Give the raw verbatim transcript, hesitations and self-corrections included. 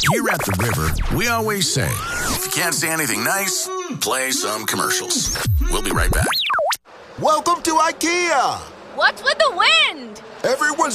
Here at the river, we always say, if you can't say anything nice, play some commercials. We'll be right back. Welcome to IKEA. What's with the wind? Everyone's